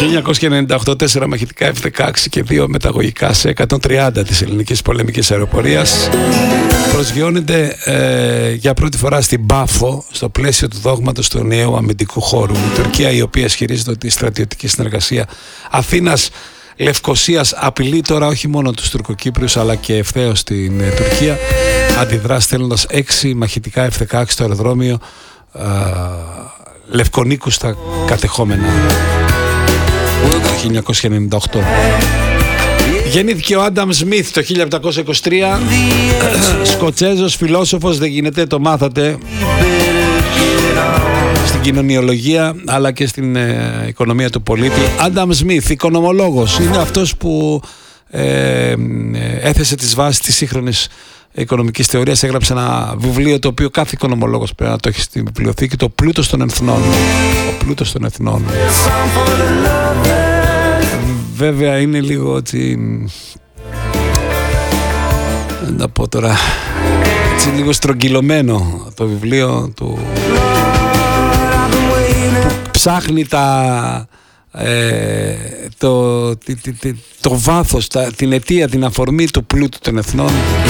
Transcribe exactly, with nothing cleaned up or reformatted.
χίλια εννιακόσια ενενήντα οκτώ, τέσσερα μαχητικά εφ δεκαέξι και δύο μεταγωγικά σε εκατόν τριάντα της ελληνικής πολεμικής αεροπορίας προσγειώνεται ε, για πρώτη φορά στην Πάφο στο πλαίσιο του δόγματος του νέου αμυντικού χώρου. Η Τουρκία, η οποία ισχυρίζεται ότι η στρατιωτική συνεργασία Αθήνας Λευκωσίας απειλεί τώρα όχι μόνο τους Τουρκοκύπριους αλλά και ευθέως την ε, Τουρκία, αντιδρά στέλνοντας έξι μαχητικά εφ δεκαέξι στο αεροδρόμιο ε, Λευκονίκου στα κατεχόμενα το χίλια εννιακόσια ενενήντα οκτώ. Γεννήθηκε ο Άνταμ Σμιθ το χίλια επτακόσια είκοσι τρία, Σκοτσέζος φιλόσοφος, δεν γίνεται, το μάθατε στην κοινωνιολογία αλλά και στην ε, οικονομία του πολίτη. Άνταμ Σμιθ, οικονομολόγος, είναι αυτός που ε, ε, έθεσε τις βάσεις της σύγχρονης οικονομικής θεωρίας. Έγραψε ένα βιβλίο το οποίο κάθε οικονομολόγος πρέπει να το έχει στη βιβλιοθήκη, το πλούτος των εθνών. Ο πλούτος των εθνών. Βέβαια είναι λίγο έτσι, δεν τα πω τώρα, έτσι λίγο στρογγυλωμένο το βιβλίο του, που ψάχνει τα, ε, το, το, το, το βάθος, τα, την αιτία, την αφορμή του πλούτου των εθνών